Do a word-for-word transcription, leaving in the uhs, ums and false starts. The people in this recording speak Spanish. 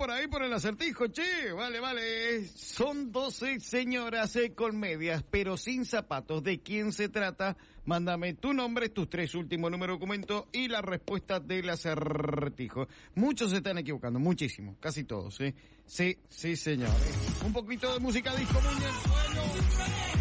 por ahí por el acertijo, che. Vale, vale. Son doce señoras eh, con medias, pero sin zapatos. ¿De quién se trata? Mándame tu nombre, tus tres últimos números de documento y la respuesta del acertijo. Muchos se están equivocando, muchísimo, casi todos, ¿eh? Sí, sí, señores. Un poquito de música disco, Muñez. Bueno.